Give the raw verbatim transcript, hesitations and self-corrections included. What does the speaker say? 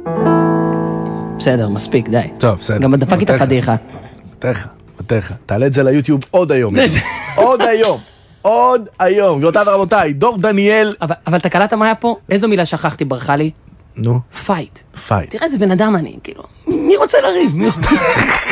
בסדר, מספיק, די. טוב, בסדר. גם דפק איתה פדיחה. מתך, מתך. תעלה את זה ליוטיוב עוד היום. עוד היום. עוד היום. גבירותיי ורבותיי, דור דניאל. אבל, אבל אתה קלטת מה היה פה? איזו מילה שכחתי ברכה לי? נו. פייט. פייט. תראה איזה בן אדם אני, כאילו. מי רוצה לריב? מי רוצה...